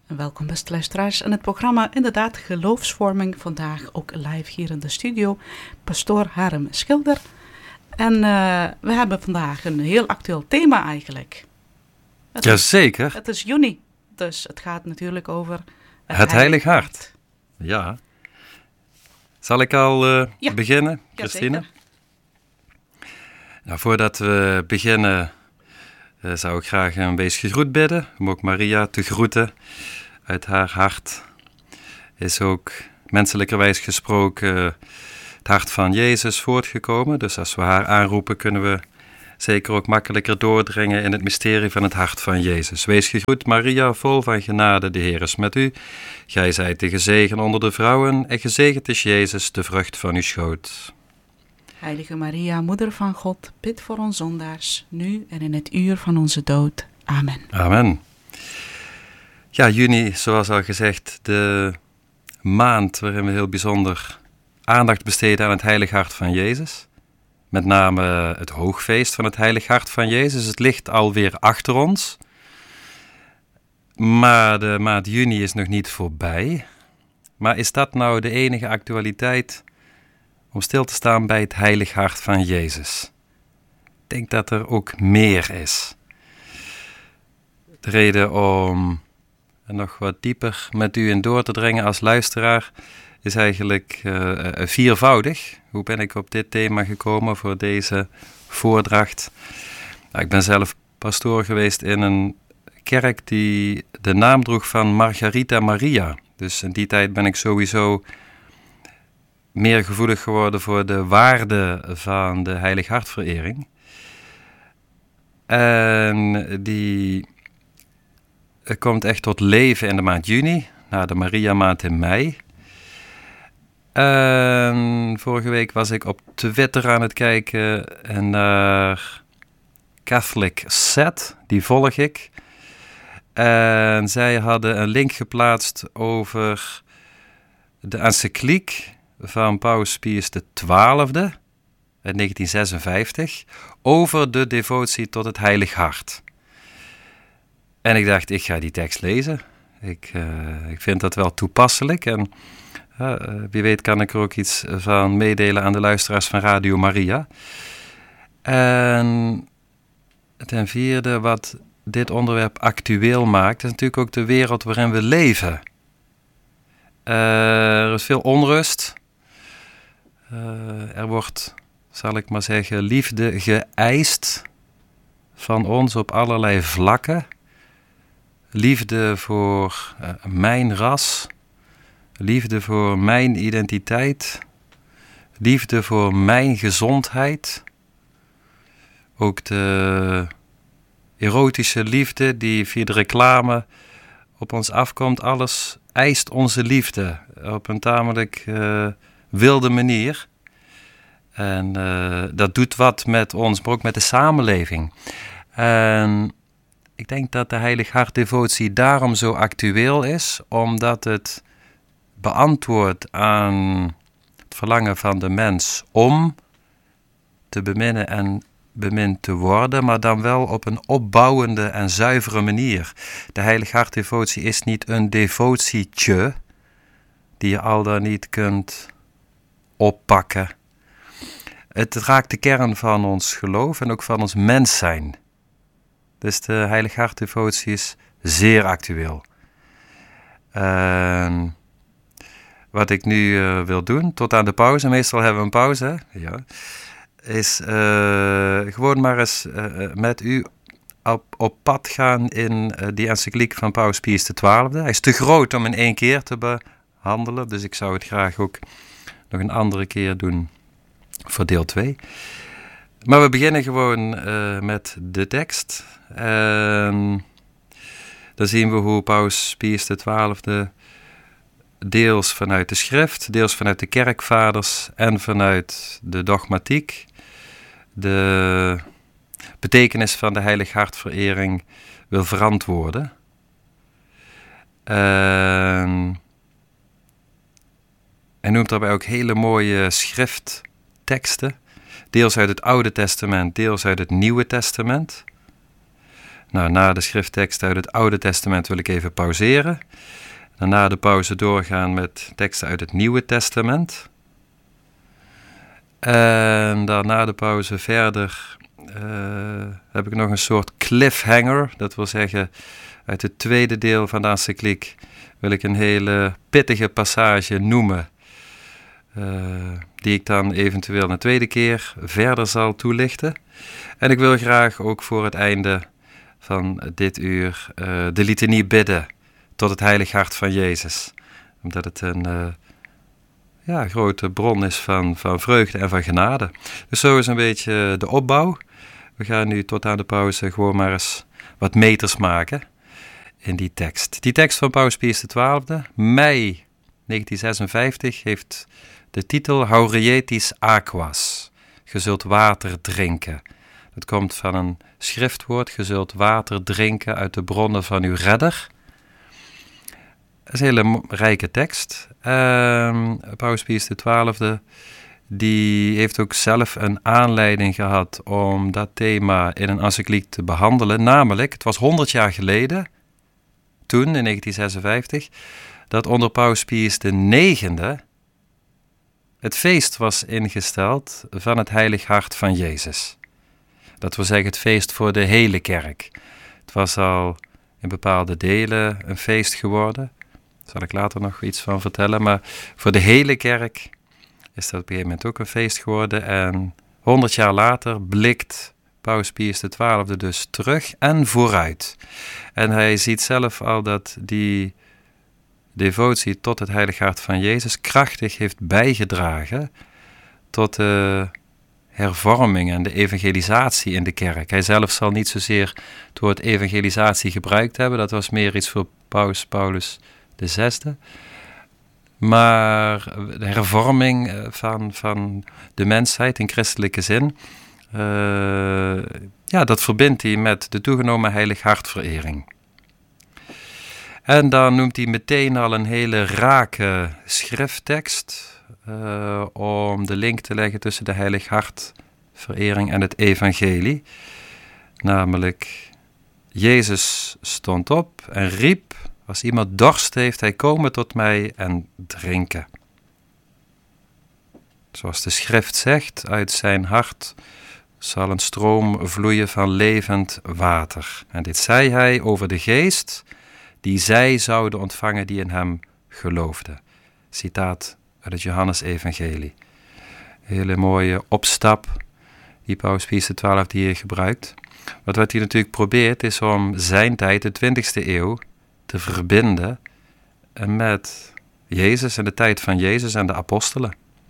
Welkom beste luisteraars en het programma inderdaad geloofsvorming, vandaag ook live hier in de studio, pastoor Harm Schilder. En we hebben vandaag een heel actueel thema eigenlijk. Jazeker. Het is juni, dus het gaat natuurlijk over het Heilig Hart. Ja. Zal ik al beginnen, Christine? Jazeker. Nou, voordat we beginnen zou ik graag een wees gegroet bidden, om ook Maria te groeten. Uit haar hart is ook menselijkerwijs gesproken het hart van Jezus voortgekomen. Dus als we haar aanroepen, kunnen we zeker ook makkelijker doordringen in het mysterie van het hart van Jezus. Wees gegroet, Maria, vol van genade, de Heer is met u. Gij zijt de gezegend onder de vrouwen en gezegend is Jezus, de vrucht van uw schoot. Heilige Maria, Moeder van God, bid voor ons zondaars, nu en in het uur van onze dood. Amen. Amen. Ja, juni, zoals al gezegd, de maand waarin we heel bijzonder aandacht besteden aan het Heilig Hart van Jezus. Met name het hoogfeest van het Heilig Hart van Jezus. Het ligt alweer achter ons. Maar de maand juni is nog niet voorbij. Maar is dat nou de enige actualiteit om stil te staan bij het Heilig Hart van Jezus? Ik denk dat er ook meer is. De reden om nog wat dieper met u in door te dringen als luisteraar is eigenlijk viervoudig. Hoe ben ik op dit thema gekomen voor deze voordracht? Nou, ik ben zelf pastoor geweest in een kerk die de naam droeg van Margarita Maria. Dus in die tijd ben ik sowieso meer gevoelig geworden voor de waarde van de Heilig Hartverering. En die komt echt tot leven in de maand juni, na de Maria-maand in mei. En vorige week was ik op Twitter aan het kijken naar Catholic Set, die volg ik. En zij hadden een link geplaatst over de encycliek van Paus Pius XII uit 1956 over de devotie tot het Heilig Hart. En ik dacht, ik ga die tekst lezen. Ik vind dat wel toepasselijk en wie weet kan ik er ook iets van meedelen aan de luisteraars van Radio Maria. En ten vierde, wat dit onderwerp actueel maakt, is natuurlijk ook de wereld waarin we leven. Er is veel onrust. Er wordt, zal ik maar zeggen, liefde geëist van ons op allerlei vlakken. Liefde voor mijn ras, liefde voor mijn identiteit, liefde voor mijn gezondheid. Ook de erotische liefde die via de reclame op ons afkomt, alles eist onze liefde op een tamelijk wilde manier. En dat doet wat met ons, maar ook met de samenleving. En ik denk dat de Heilig Hartdevotie daarom zo actueel is, omdat het beantwoordt aan het verlangen van de mens om te beminnen en bemind te worden, maar dan wel op een opbouwende en zuivere manier. De Heilig Hartdevotie is niet een devotietje die je al dan niet kunt oppakken. Het raakt de kern van ons geloof en ook van ons mens zijn. Dus de Heilig Hartdevotie is zeer actueel. Wat ik nu wil doen, tot aan de pauze, meestal hebben we een pauze, ja, is gewoon maar eens met u op pad gaan in die encycliek van Paus Pius XII. Hij is te groot om in één keer te behandelen, dus ik zou het graag ook nog een andere keer doen voor deel 2. Maar we beginnen gewoon met de tekst. Dan zien we hoe Paus Pius XII deels vanuit de schrift, deels vanuit de kerkvaders en vanuit de dogmatiek de betekenis van de Heilig Hartverering wil verantwoorden. Hij noemt daarbij ook hele mooie schriftteksten, deels uit het Oude Testament, deels uit het Nieuwe Testament. Nou, na de schrifttekst uit het Oude Testament wil ik even pauzeren. En na de pauze doorgaan met teksten uit het Nieuwe Testament. En dan na de pauze verder heb ik nog een soort cliffhanger. Dat wil zeggen, uit het tweede deel van de encycliek wil ik een hele pittige passage noemen. Die ik dan eventueel een tweede keer verder zal toelichten. En ik wil graag ook voor het einde van dit uur de litanie bidden tot het heilig hart van Jezus. Omdat het een grote bron is van vreugde en van genade. Dus zo is een beetje de opbouw. We gaan nu tot aan de pauze gewoon maar eens wat meters maken in die tekst. Die tekst van Paus Pius XII, mei 1956, heeft de titel Haurietis aquas. Je zult water drinken. Dat komt van een schriftwoord. Je zult water drinken uit de bronnen van uw redder. Dat is een hele rijke tekst. Paus Pius XII die heeft ook zelf een aanleiding gehad om dat thema in een encycliek te behandelen. Namelijk, het was 100 jaar geleden, toen in 1956, dat onder Paus Pius IX het feest was ingesteld van het heilig hart van Jezus. Dat wil zeggen het feest voor de hele kerk. Het was al in bepaalde delen een feest geworden. Daar zal ik later nog iets van vertellen. Maar voor de hele kerk is dat op een gegeven moment ook een feest geworden. En 100 jaar later blikt Paus Pius XII dus terug en vooruit. En hij ziet zelf al dat die devotie tot het heilige hart van Jezus krachtig heeft bijgedragen tot de hervorming en de evangelisatie in de kerk. Hij zelf zal niet zozeer het woord evangelisatie gebruikt hebben, dat was meer iets voor Paus Paulus VI. Maar de hervorming van de mensheid in christelijke zin, dat verbindt hij met de toegenomen heilig hartverering. En dan noemt hij meteen al een hele rake schrifttekst om de link te leggen tussen de heilig hartverering en het evangelie. Namelijk, Jezus stond op en riep, als iemand dorst heeft, hij komen tot mij en drinken. Zoals de schrift zegt, uit zijn hart zal een stroom vloeien van levend water. En dit zei hij over de geest die zij zouden ontvangen die in hem geloofden. Citaat uit het Johannesevangelie. Hele mooie opstap die Paus Pius XII hier gebruikt. Wat hij natuurlijk probeert is om zijn tijd, de 20e eeuw, te verbinden met Jezus en de tijd van Jezus en de apostelen.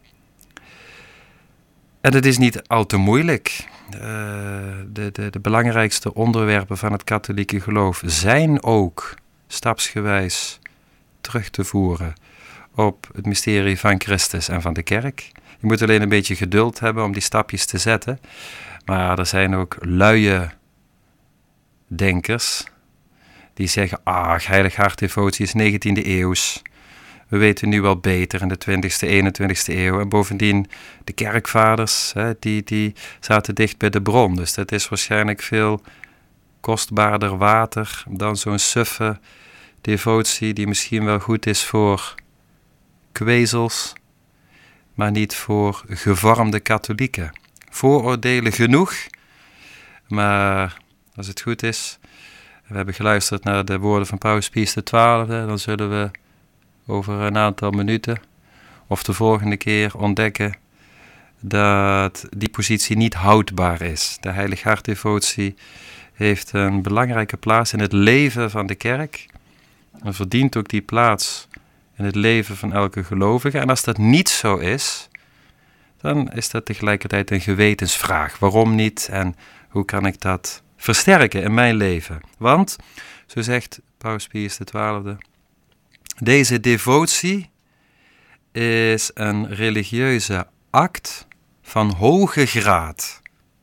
En het is niet al te moeilijk. De belangrijkste onderwerpen van het katholieke geloof zijn ook stapsgewijs terug te voeren op het mysterie van Christus en van de kerk. Je moet alleen een beetje geduld hebben om die stapjes te zetten. Maar er zijn ook luie denkers die zeggen, heilig hartdevotie is 19e eeuws. We weten nu wel beter in de 20e, 21e eeuw. En bovendien, de kerkvaders, die zaten dicht bij de bron. Dus dat is waarschijnlijk veel kostbaarder water dan zo'n suffe devotie die misschien wel goed is voor kwezels, maar niet voor gevormde katholieken. Vooroordelen genoeg, maar als het goed is, we hebben geluisterd naar de woorden van Paus Pius XII, dan zullen we over een aantal minuten of de volgende keer ontdekken dat die positie niet houdbaar is. De heilig hartdevotie heeft een belangrijke plaats in het leven van de kerk en verdient ook die plaats in het leven van elke gelovige. En als dat niet zo is, dan is dat tegelijkertijd een gewetensvraag. Waarom niet en hoe kan ik dat versterken in mijn leven? Want, zo zegt Paus Pius XII, deze devotie is een religieuze act van hoge graad.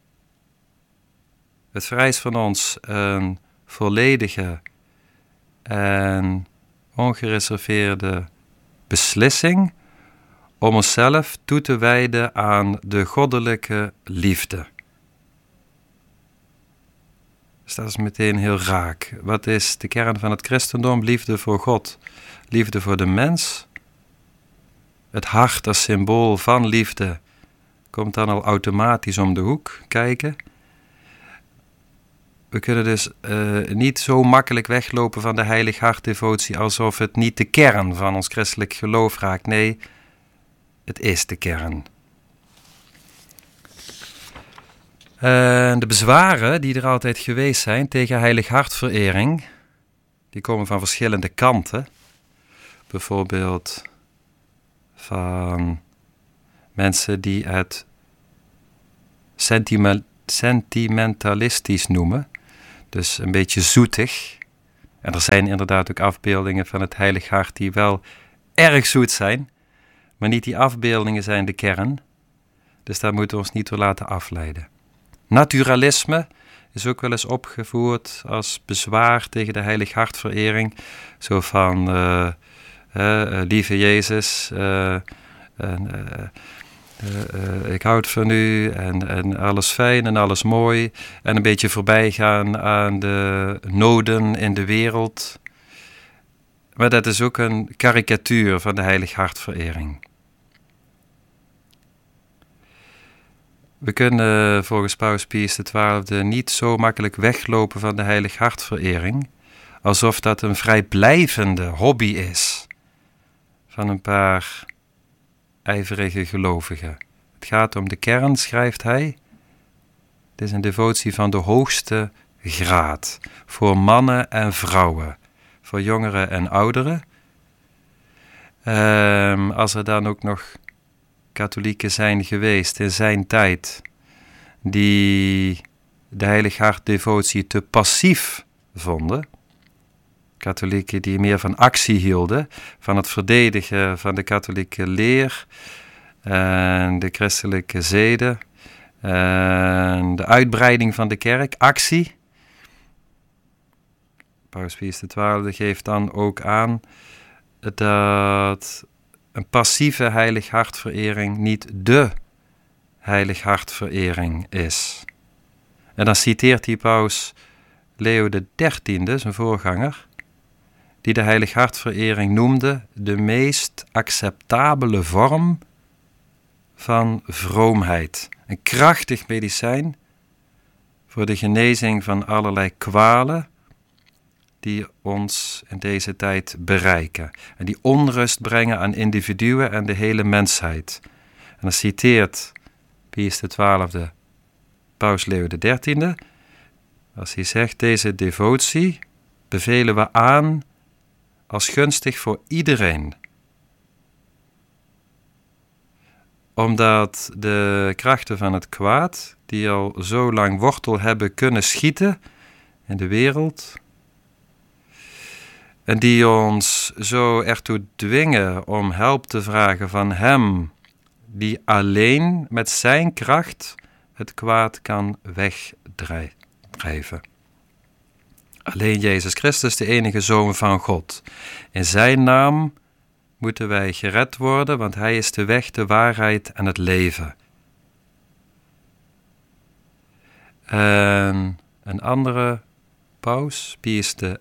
Het vereist van ons een volledige en ongereserveerde beslissing om onszelf toe te wijden aan de goddelijke liefde. Dus dat is meteen heel raak. Wat is de kern van het christendom? Liefde voor God, liefde voor de mens. Het hart als symbool van liefde komt dan al automatisch om de hoek kijken. We kunnen dus niet zo makkelijk weglopen van de heilig hartdevotie alsof het niet de kern van ons christelijk geloof raakt. Nee, het is de kern. De bezwaren die er altijd geweest zijn tegen heilig hartverering, die komen van verschillende kanten. Bijvoorbeeld van mensen die het sentimentalistisch noemen. Dus een beetje zoetig. En er zijn inderdaad ook afbeeldingen van het heilig hart die wel erg zoet zijn. Maar niet die afbeeldingen zijn de kern. Dus daar moeten we ons niet door laten afleiden. Naturalisme is ook wel eens opgevoerd als bezwaar tegen de heilig hartverering. Zo van, lieve Jezus, ik houd van u en alles fijn en alles mooi. En een beetje voorbij gaan aan de noden in de wereld. Maar dat is ook een karikatuur van de heilig hartverering. We kunnen volgens Paus Pius XII niet zo makkelijk weglopen van de heilig hartverering, alsof dat een vrijblijvende hobby is van een paar ijverige gelovigen. Het gaat om de kern, schrijft hij. Het is een devotie van de hoogste graad, voor mannen en vrouwen, voor jongeren en ouderen. Als er dan ook nog katholieken zijn geweest in zijn tijd die de heilig hartdevotie te passief vonden, katholieken die meer van actie hielden, van het verdedigen van de katholieke leer en de christelijke zeden en de uitbreiding van de kerk, actie. Paus Pius XII geeft dan ook aan dat een passieve heilig hartverering niet de heilig hartverering is. En dan citeert hij paus Leo XIII, zijn voorganger, die de heilig hartverering noemde de meest acceptabele vorm van vroomheid. Een krachtig medicijn voor de genezing van allerlei kwalen die ons in deze tijd bereiken. En die onrust brengen aan individuen en de hele mensheid. En dan citeert Pius XII paus Leo XIII, als hij zegt, deze devotie bevelen we aan als gunstig voor iedereen. Omdat de krachten van het kwaad, die al zo lang wortel hebben kunnen schieten in de wereld, en die ons zo ertoe dwingen om hulp te vragen van Hem, die alleen met zijn kracht het kwaad kan wegdrijven. Alleen Jezus Christus, de enige Zoon van God. In zijn naam moeten wij gered worden, want Hij is de weg, de waarheid en het leven. En een andere paus, Pius XI,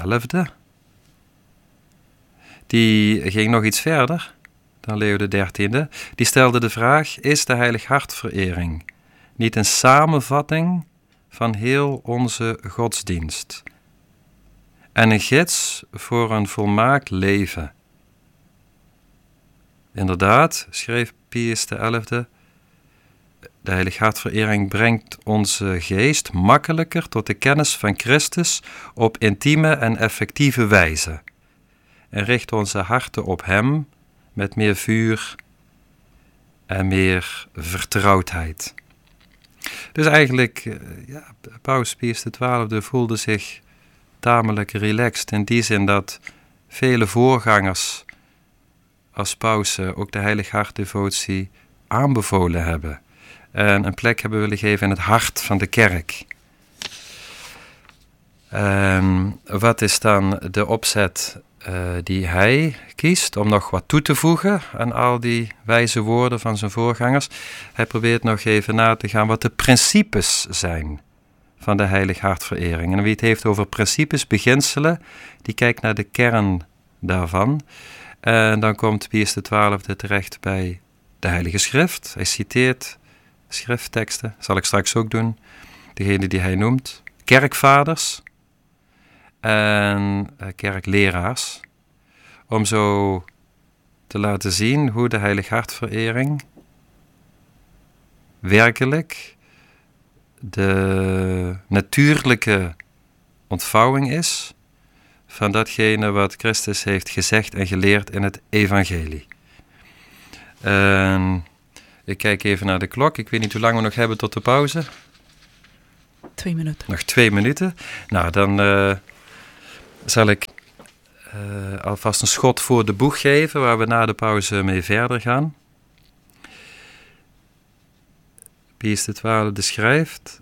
die ging nog iets verder dan Leo XIII. Die stelde de vraag, is de heilig hartverering niet een samenvatting van heel onze godsdienst en een gids voor een volmaakt leven? Inderdaad, schreef Pius XI, de heilig hartverering brengt onze geest makkelijker tot de kennis van Christus op intieme en effectieve wijze en richt onze harten op Hem met meer vuur en meer vertrouwdheid. Dus eigenlijk, paus Pius XII voelde zich tamelijk relaxed in die zin dat vele voorgangers als pausen ook de heilig hartdevotie aanbevolen hebben en een plek hebben willen geven in het hart van de kerk. Wat is dan de opzet die hij kiest om nog wat toe te voegen aan al die wijze woorden van zijn voorgangers? Hij probeert nog even na te gaan wat de principes zijn van de Heilig Hartverering. En wie het heeft over principes, beginselen, die kijkt naar de kern daarvan. En dan komt Pius XII terecht bij de Heilige Schrift. Hij citeert schriftteksten, zal ik straks ook doen. Degene die hij noemt. Kerkvaders en kerkleraars. Om zo te laten zien hoe de Heilig Hartverering werkelijk de natuurlijke ontvouwing is van datgene wat Christus heeft gezegd en geleerd in het evangelie. Ik kijk even naar de klok. Ik weet niet hoe lang we nog hebben tot de pauze. 2 minuten. Nog 2 minuten. Nou, dan zal ik alvast een schot voor de boeg geven, waar we na de pauze mee verder gaan. Pius XII schrijft: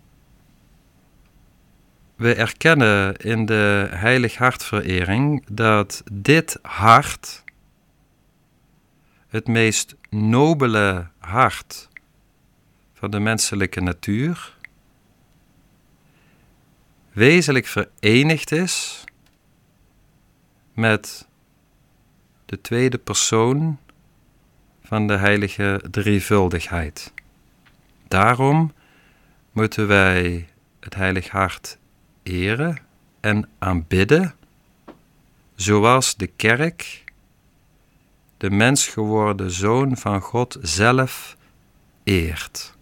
we erkennen in de Heilig Hartverering dat dit hart, het meest nobele hart van de menselijke natuur, wezenlijk verenigd is met de tweede persoon van de heilige drievuldigheid. Daarom moeten wij het Heilig Hart eren en aanbidden, zoals de kerk de mens geworden Zoon van God zelf eert.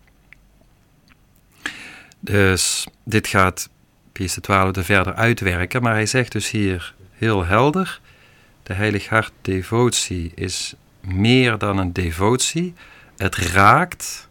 Dus dit gaat Pius XII verder uitwerken, maar hij zegt dus hier heel helder: de Heilig Hart devotie is meer dan een devotie. Het raakt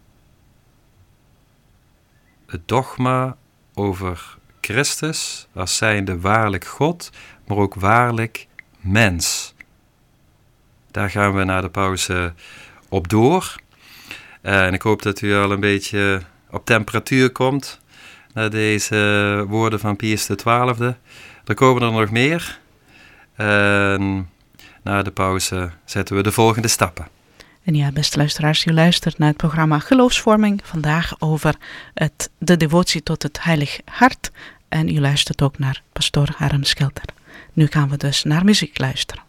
het dogma over Christus als zijnde waarlijk God, maar ook waarlijk mens. Daar gaan we na de pauze op door. En ik hoop dat u al een beetje op temperatuur komt naar deze woorden van Pius XII. Er komen er nog meer. En na de pauze zetten we de volgende stappen. En ja, beste luisteraars, u luistert naar het programma Geloofsvorming. Vandaag over de devotie tot het Heilig Hart. En u luistert ook naar pastoor Harm Schilder. Nu gaan we dus naar muziek luisteren.